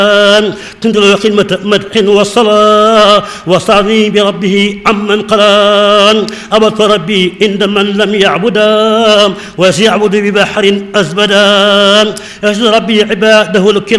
كنت له خدمة مدح والصلاة وصاني بربه عمن قلان أبط ربي عند من لم يعبدا وسيعبد ببحر أزبدا يجد ربي عباده الكرام